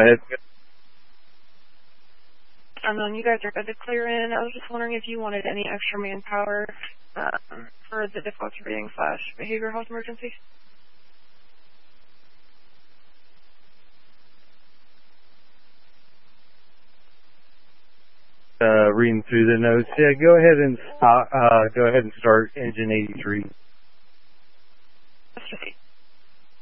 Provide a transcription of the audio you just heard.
ahead. You guys are good to clear in. I was just wondering if you wanted any extra manpower for the difficulty reading / behavioral health emergency. Reading through the notes. Yeah, go ahead and start engine 83.